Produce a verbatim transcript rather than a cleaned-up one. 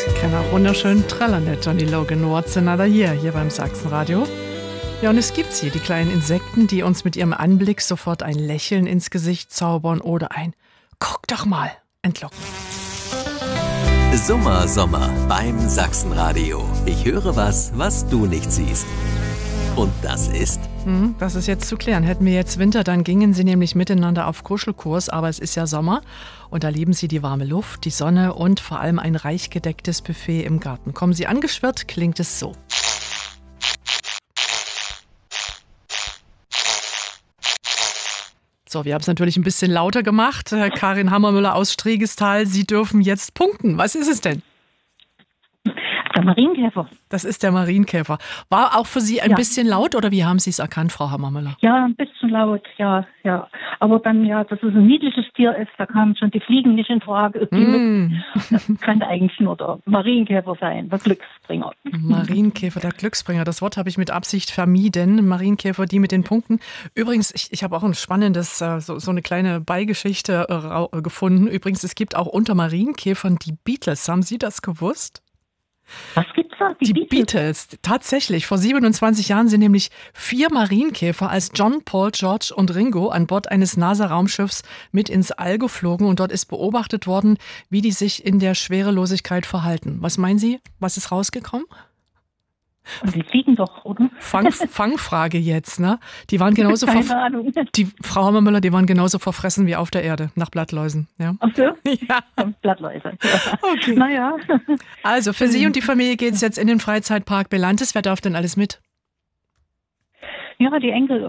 Kann auch wunderschön trällern, der Johnny Logan. What's another year hier beim Sachsenradio. Ja, und es gibt sie, die kleinen Insekten, die uns mit ihrem Anblick sofort ein Lächeln ins Gesicht zaubern oder ein "Guck doch mal" entlocken. Summer, Sommer beim Sachsenradio. Ich höre was, was du nicht siehst. Und das ist... Hm, das ist jetzt zu klären. Hätten wir jetzt Winter, dann gingen sie nämlich miteinander auf Kuschelkurs. Aber es ist ja Sommer und da lieben sie die warme Luft, die Sonne und vor allem ein reich gedecktes Buffet im Garten. Kommen sie angeschwirrt, klingt es so. So, wir haben es natürlich ein bisschen lauter gemacht. Karin Hammermüller aus Stregestal, Sie dürfen jetzt punkten. Was ist es denn? Der Marienkäfer. Das ist der Marienkäfer. War auch für Sie ein Ja. bisschen laut oder wie haben Sie es erkannt, Frau Hammermüller? Ja, ein bisschen laut, ja, ja. Aber dann, ja, dass es ein niedliches Tier ist, da kamen schon die Fliegen nicht in Frage. Mm. Das kann eigentlich nur der Marienkäfer sein, der Glücksbringer. Marienkäfer, der Glücksbringer. Das Wort habe ich mit Absicht vermieden. Marienkäfer, die mit den Punkten. Übrigens, ich, ich habe auch ein spannendes, äh, so, so eine kleine Beigeschichte äh, rau- äh, gefunden. Übrigens, es gibt auch unter Marienkäfern die Beatles. Haben Sie das gewusst? Was gibt's da? Die Beatles, tatsächlich. Vor siebenundzwanzig Jahren sind nämlich vier Marienkäfer als John, Paul, George und Ringo an Bord eines NASA-Raumschiffs mit ins All geflogen und dort ist beobachtet worden, wie die sich in der Schwerelosigkeit verhalten. Was meinen Sie? Was ist rausgekommen? Und die fliegen doch, oder? Fang, Fangfrage jetzt, ne? Die waren genauso Keine verf- Ahnung. die Frau Hammermüller, die waren genauso verfressen wie auf der Erde nach Blattläusen, ja. Ach so? Ja. Blattläuse. Ja. Okay. Naja. Also für Sie und die Familie geht's jetzt in den Freizeitpark Belantes. Wer darf denn alles mit? Ja, die Enkel